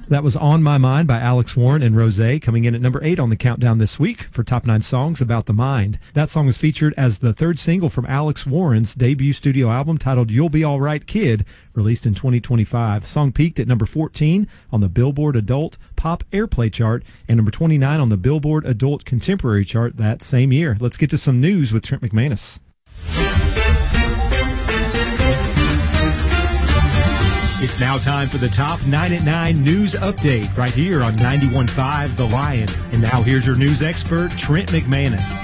That was On My Mind by Alex Warren and Rosé, coming in at number 8 on the countdown this week for Top 9 Songs About the Mind. That song was featured as the third single from Alex Warren's debut studio album titled You'll Be All Right Kid, released in 2025. The song peaked at number 14 on the Billboard Adult Pop Airplay chart and number 29 on the Billboard Adult Contemporary chart that same year. Let's get to some news with Trent McManus. It's now time for the Top 9 at 9 News Update right here on 91.5 The Lion. And now here's your news expert, Trent McManus.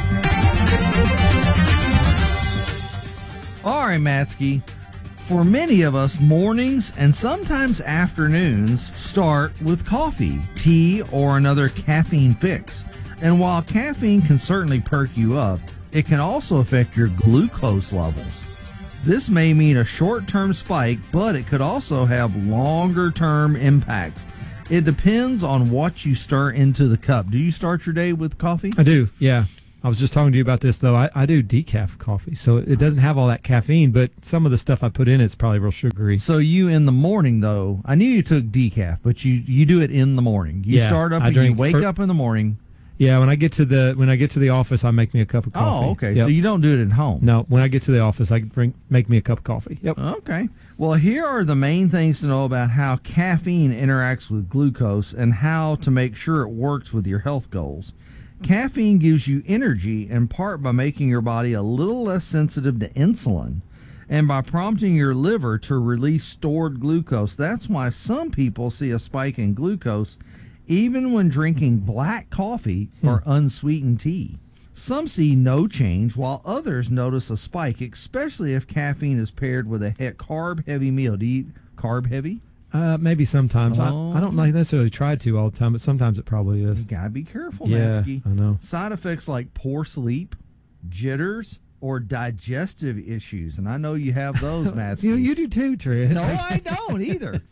All right, Matsky. For many of us, mornings and sometimes afternoons start with coffee, tea, or another caffeine fix. And while caffeine can certainly perk you up, it can also affect your glucose levels. This may mean a short-term spike, but it could also have longer-term impacts. It depends on what you stir into the cup. Do you start your day with coffee? I do, yeah. I was just talking to you about this, though. I do decaf coffee, so it doesn't have all that caffeine, but some of the stuff I put in it's probably real sugary. So you in the morning, though, I knew you took decaf, but you do it in the morning. You start up and you wake up in the morning. Yeah, when I get to the office, I make me a cup of coffee. Oh, okay. Yep. So you don't do it at home. No, when I get to the office, I make me a cup of coffee. Yep. Okay. Well, here are the main things to know about how caffeine interacts with glucose and how to make sure it works with your health goals. Caffeine gives you energy in part by making your body a little less sensitive to insulin and by prompting your liver to release stored glucose. That's why some people see a spike in glucose even when drinking black coffee or unsweetened tea. Some see no change, while others notice a spike, especially if caffeine is paired with a carb-heavy meal. Do you eat carb-heavy? Maybe sometimes. Oh. I don't necessarily try to all the time, but sometimes it probably is. You got to be careful, Yeah, Matsky. I know. Side effects like poor sleep, jitters, or digestive issues. And I know you have those, Matsky. You do too, Trent. No, I don't either.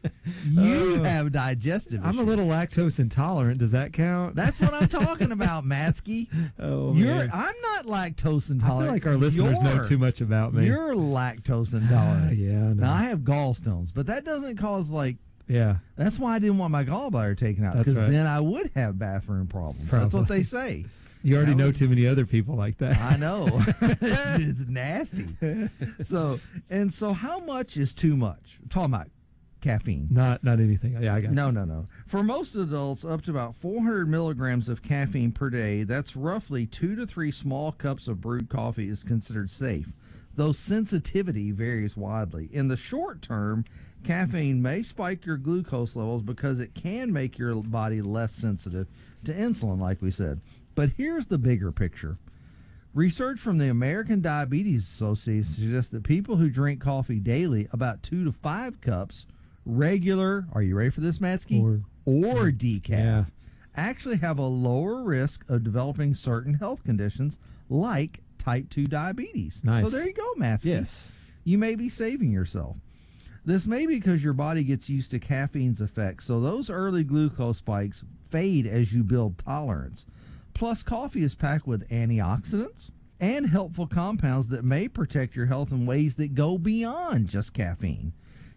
You have digestive issues. I'm a little lactose intolerant. Does that count? That's what I'm talking about, Matsky. Oh, man. I'm not lactose I intolerant. feel like our listeners know too much about me. You're lactose intolerant. Yeah, I know. Now, I have gallstones, but that doesn't cause, Yeah. that's why I didn't want my gallbladder taken out, That's because right. then I would have bathroom problems. Probably. That's what they say. You already know too many other people like that. I know. It's nasty. So how much is too much? I'm talking about caffeine. Not anything. Yeah, I got No. For most adults, up to about 400 milligrams of caffeine per day, that's roughly 2 to 3 small cups of brewed coffee, is considered safe, though sensitivity varies widely. In the short term, caffeine may spike your glucose levels because it can make your body less sensitive to insulin, like we said. But here's the bigger picture. Research from the American Diabetes Association suggests that people who drink coffee daily, about 2 to 5 cups, regular, are you ready for this, Matsky? Or decaf, actually have a lower risk of developing certain health conditions like type 2 diabetes. Nice. So there you go, Matsky. Yes. You may be saving yourself. This may be because your body gets used to caffeine's effects, so those early glucose spikes fade as you build tolerance. Plus, coffee is packed with antioxidants and helpful compounds that may protect your health in ways that go beyond just caffeine.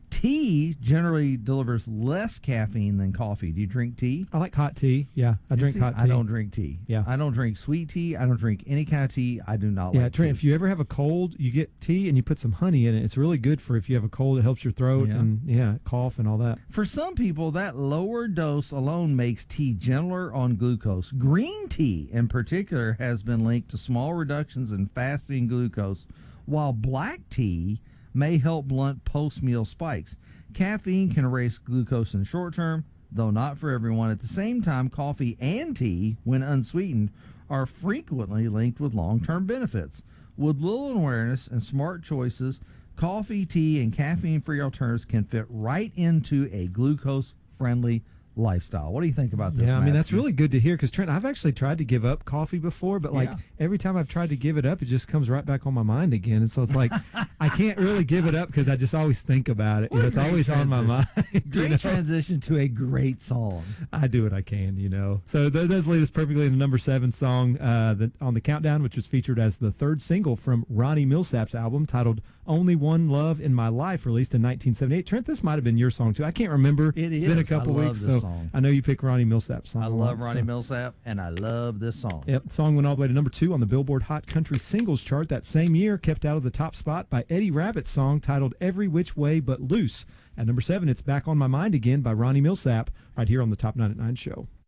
Tea generally delivers less caffeine than coffee. Do you drink tea? I like hot tea. Yeah, I drink hot tea. I don't drink tea. Yeah. I don't drink sweet tea. I don't drink any kind of tea. I do not Yeah, like Trent, tea. if you ever have a cold, you get tea and you put some honey in it. It's really good for if you have a cold. It helps your throat and cough and all that. For some people, that lower dose alone makes tea gentler on glucose. Green tea, in particular, has been linked to small reductions in fasting glucose, while black tea may help blunt post-meal spikes. Caffeine can raise glucose in the short term, though not for everyone. At the same time, coffee and tea, when unsweetened, are frequently linked with long-term benefits. With little awareness and smart choices, coffee, tea, and caffeine-free alternatives can fit right into a glucose-friendly lifestyle. What do you think about this? Yeah, I mean, that's Matsky? really good to hear because, Trent, I've actually tried to give up coffee before, but every time I've tried to give it up, it just comes right back on my mind again. And so it's like I can't really give it up because I just always think about it. It's always on my mind. Great transition to a great song. I do what I can, So that does lead us perfectly into number 7 song on the countdown, which was featured as the third single from Ronnie Millsap's album titled Only One Love in My Life, released in 1978. Trent, this might have been your song, too. I can't remember. It's been a couple weeks. So song. I know you pick Ronnie Millsap's song. I love Ronnie Millsap, and I love this song. Yep, the song went all the way to number 2 on the Billboard Hot Country Singles chart that same year, kept out of the top spot by Eddie Rabbitt's song titled Every Which Way But Loose. At number 7, it's Back on My Mind Again by Ronnie Millsap, right here on the Top 9 at 9 show.